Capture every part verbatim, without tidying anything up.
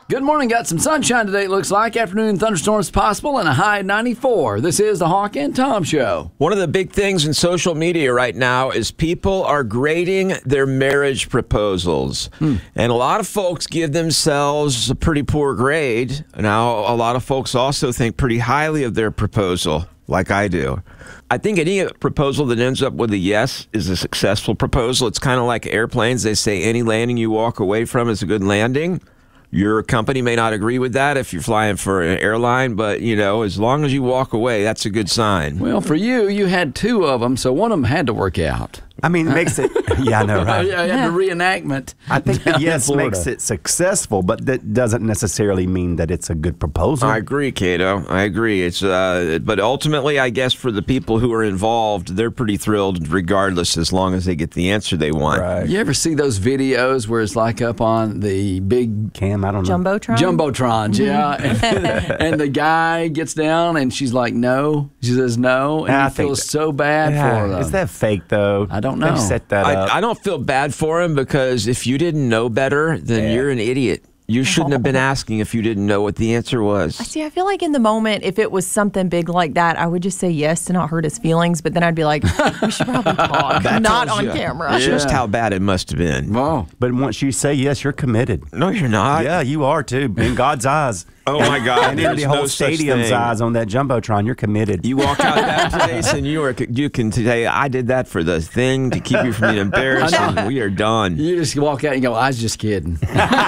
Good morning. Got some sunshine today, it looks like. Afternoon thunderstorms possible and a high ninety-four. This is the Hawk and Tom Show. One of the big things in social media right now is people are grading their marriage proposals. Hmm. And a lot of folks give themselves a pretty poor grade. Now, a lot of folks also think pretty highly of their proposal, like I do. I think any proposal that ends up with a yes is a successful proposal. It's kind of like airplanes. They say any landing you walk away from is a good landing. Your company may not agree with that if you're flying for an airline, but, you know, as long as you walk away, that's a good sign. Well, for you, you had two of them, so one of them had to work out. I mean, it makes it, yeah, I know, right? Yeah, you had the reenactment. I think the yes makes it successful, but that doesn't necessarily mean that it's a good proposal. I agree, Cato. I agree. It's, uh, but ultimately, I guess for the people who are involved, they're pretty thrilled regardless as long as they get the answer they want. Right. You ever see those videos where it's like up on the big Cam, I don't know. Jumbotron? Jumbotrons, mm-hmm. yeah. and, and the guy gets down and she's like, no. She says no, and I he feels that, so bad yeah, for them. Is that fake, though? I don't know. They've set that up. I, I don't feel bad for him because if you didn't know better, then yeah. you're an idiot. You shouldn't have been asking if you didn't know what the answer was. See, I feel like in the moment, if it was something big like that, I would just say yes to not hurt his feelings, but then I'd be like, we should probably talk, not on camera. Just yeah. how bad it must have been. Wow. But once you say yes, you're committed. No, you're not. Yeah, you are, too, in God's eyes. Oh, my God. And in the whole no stadium's eyes on that Jumbotron, you're committed. You walk out that place and you, are, you can say, I did that for the thing to keep you from being embarrassed, and we are done. You just walk out and go, I was just kidding.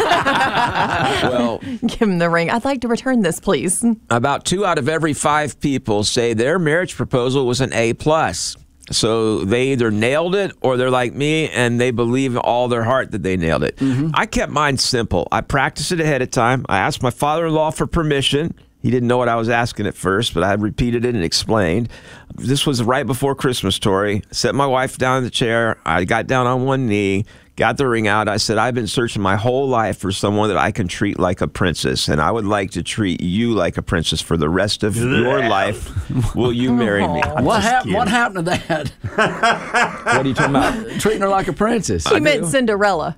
Well, give him the ring. I'd like to return this, please. About two out of every five people say their marriage proposal was an A plus. So they either nailed it or they're like me and they believe in all their heart that they nailed it. Mm-hmm. I kept mine simple. I practiced it ahead of time. I asked my father-in-law for permission. He didn't know what I was asking at first, but I repeated it and explained. This was right before Christmas, Tori. Set my wife down in the chair. I got down on one knee, got the ring out. I said, I've been searching my whole life for someone that I can treat like a princess, and I would like to treat you like a princess for the rest of your life. Will you marry me? What, hap what happened to that? What are you talking about? Treating her like a princess. He meant Cinderella.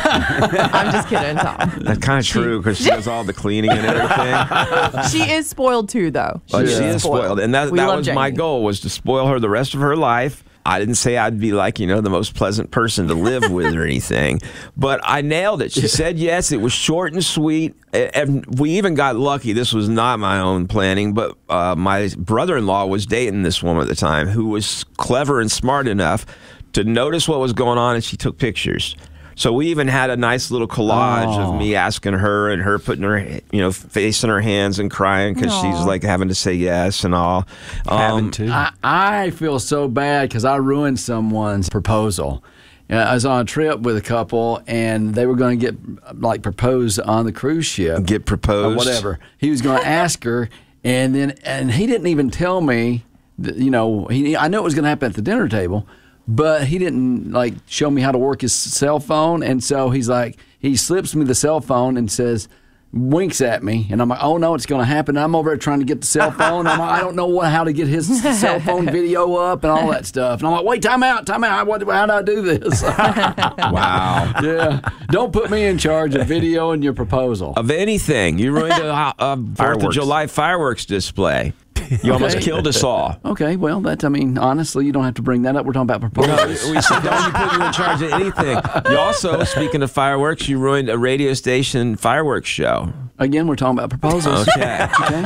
I'm just kidding, Tom. That's kind of true because she does all the cleaning and everything. She is spoiled too, though. She, yeah. she is spoiled, and that, that was Jamie. my goal, was to spoil her the rest of her life. I didn't say I'd be like, you know, the most pleasant person to live with or anything, but I nailed it. She said yes. It was short and sweet. And we even got lucky. This was not my own planning, but uh, my brother-in-law was dating this woman at the time who was clever and smart enough to notice what was going on, and she took pictures. So we even had a nice little collage oh. of me asking her and her putting her, you know, face in her hands and crying because she's like having to say yes and all. Um, having to. I, I feel so bad because I ruined someone's proposal. Uh, I was on a trip with a couple, and they were going to get, like, proposed on the cruise ship. Get proposed? Or whatever. He was going to ask her, and then and he didn't even tell me, that, you know, he, I knew it was going to happen at the dinner table, but he didn't, like, show me how to work his cell phone. And so he's like, he slips me the cell phone and says, winks at me. And I'm like, oh, no, it's going to happen. And I'm over there trying to get the cell phone. I'm like, I don't know what, how to get his cell phone video up and all that stuff. And I'm like, wait, time out, time out. What, how do I do this? Wow. Yeah. Don't put me in charge of video and your proposal. Of anything. You ruined a, a Fourth of July fireworks display. You okay. almost killed us all. Okay, well, that, I mean, honestly, you don't have to bring that up. We're talking about proposals. No, we said don't you put you in charge of anything. You also, speaking of fireworks, you ruined a radio station fireworks show. Again, we're talking about proposals. Okay. Okay.